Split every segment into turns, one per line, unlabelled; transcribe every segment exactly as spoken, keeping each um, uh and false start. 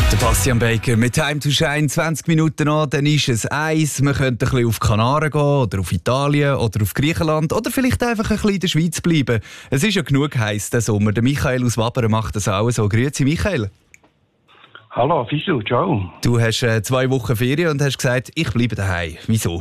Der Bastian Baker mit Time to Shine, zwanzig Minuten an, dann ist es eins. Wir könnten ein bisschen auf die Kanaren gehen oder auf Italien oder auf Griechenland oder vielleicht einfach ein bisschen in der Schweiz bleiben. Es ist ja genug heiß diesen Sommer. Der Michael aus Wabern macht das auch so. Grüezi Michael.
Hallo, Fischl, ciao.
Du hast äh, zwei Wochen Ferien und hast gesagt, ich bleibe daheim. Wieso?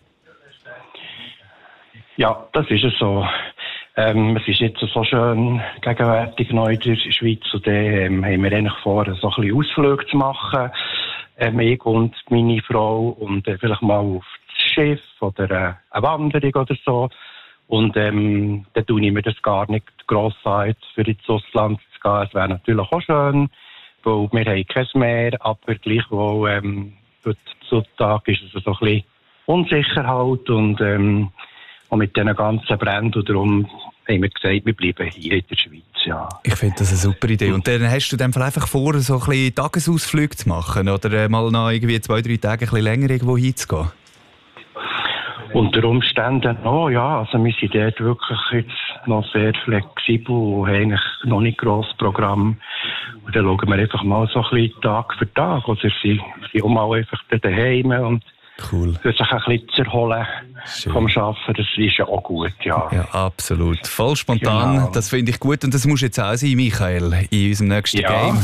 Ja, das ist es so. Ähm, es ist jetzt so schön gegenwärtig noch in der Schweiz und dann ähm, haben wir eigentlich vor, so ein bisschen Ausflüge zu machen. Ähm, ich und meine Frau und äh, vielleicht mal auf das Schiff oder äh, eine Wanderung oder so. Und ähm, dann tue ich mir das gar nicht gross an, jetzt für ins Ausland zu gehen. Es wäre natürlich auch schön, weil wir haben kein Meer, aber gleichwohl ähm, heutzutage ist es so ein bisschen Unsicherheit und ähm, Und mit diesen ganzen Bränden und darum haben wir gesagt, wir bleiben hier in der Schweiz. Ja.
Ich finde das eine super Idee. Und dann hast du dann einfach vor, so ein bisschen Tagesausflüge zu machen oder mal noch irgendwie zwei, drei Tage ein bisschen länger irgendwo hinzugehen?
Unter Umständen noch, ja. Also wir sind dort wirklich jetzt noch sehr flexibel und haben eigentlich noch nicht grosses Programm. Und dann schauen wir einfach mal so ein bisschen Tag für Tag. Oder sie sind auch mal einfach daheim und
cool.
Für sich ein bisschen zu erholen vom Arbeiten, das ist ja auch gut, ja.
Ja, absolut. Voll spontan,
genau.
Das finde ich gut. Und das muss jetzt auch sein, Michael, in unserem nächsten
ja.
Game.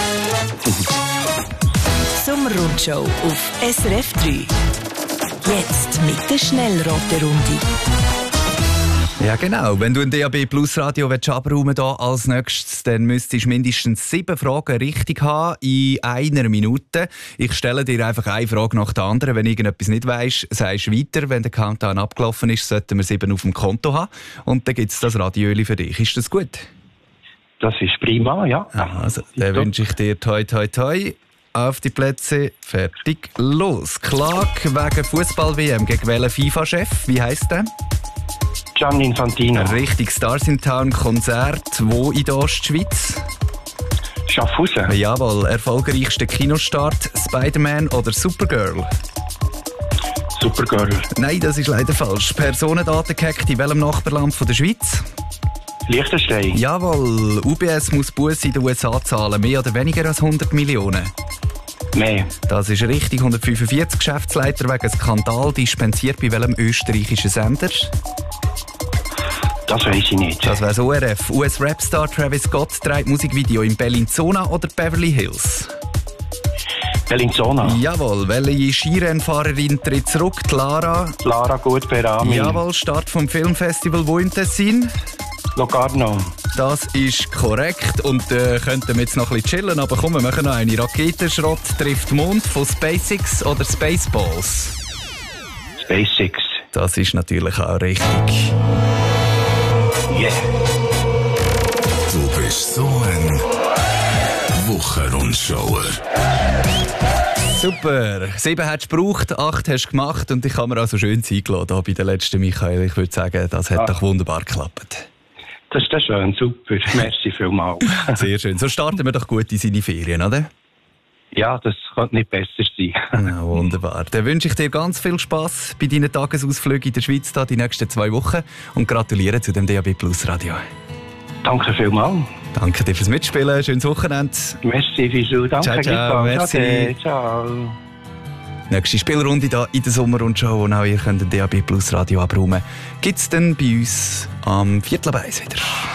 Sommerrundschau auf S R F drei. Jetzt mit der Schnellraterunde.
Ja, genau. Wenn du ein D A B Plus Radio abräumen willst, als nächstes, dann müsstest du mindestens sieben Fragen richtig haben in einer Minute. Ich stelle dir einfach eine Frage nach der anderen. Wenn du irgendetwas nicht weisst, sagst du weiter. Wenn der Countdown abgelaufen ist, sollten wir sieben auf dem Konto haben. Und dann gibt es das Radioöli für dich. Ist das gut?
Das ist prima, ja.
Also, dann wünsche ich dir toi toi toi. Auf die Plätze, fertig, los. Klage wegen Fußball-W M gegen welchen FIFA-Chef? Wie heisst der?
Gianni Infantino.
Richtig, Stars in Town Konzert. Wo in der Ostschweiz?
Schaffhausen.
Jawohl, erfolgreichster Kinostart, Spider-Man oder Supergirl?
Supergirl.
Nein, das ist leider falsch. Personendaten gehackt in welchem Nachbarland von der Schweiz?
Liechtenstein.
Jawohl, U B S muss Busse in den U S A zahlen, mehr oder weniger als hundert Millionen.
Mehr.
Das ist richtig, hundertfünfundvierzig Geschäftsleiter wegen Skandal dispensiert bei welchem österreichischen Sender?
Das weiss ich nicht.
Das wär's O R F. U S-Rapstar Travis Scott trägt Musikvideo in Bellinzona oder Beverly Hills?
Bellinzona.
Jawohl. Welche Skirennfahrerin tritt zurück? Die Lara?
Lara Gut-Berami.
Jawohl. Start vom Filmfestival wo im Tessin?
Locarno.
Das ist korrekt. Und äh, könnten wir jetzt noch ein bisschen chillen, aber komm, wir machen noch eine. Raketenschrott trifft Mond von SpaceX oder Spaceballs?
SpaceX.
Das ist natürlich auch richtig.
Yeah.
Du bist so ein Wochenrundschauer.
Super. Sieben hast du gebraucht, acht hast du gemacht und ich habe mir also schön Zeit gelassen hier bei der letzten Michael. Ich würde sagen, das hat ah. doch wunderbar geklappt.
Das ist schön, super. Merci vielmals.
Sehr schön. So starten wir doch gut in seine Ferien, oder?
Ja, das könnte nicht besser sein.
Ja, wunderbar. Dann wünsche ich dir ganz viel Spass bei deinen Tagesausflügen in der Schweiz da die nächsten zwei Wochen und gratuliere zu dem D A B Plus Radio.
Danke vielmals.
Danke dir fürs Mitspielen. Schönes Wochenende.
Merci, Fisu. Danke.
Ciao, ciao. Merci.
Okay, ciao.
Nächste Spielrunde hier in der Sommerrundschau, wo auch ihr könnt den D A B Plus Radio abräumen, gibt es dann bei uns am Viertel ab eins wieder.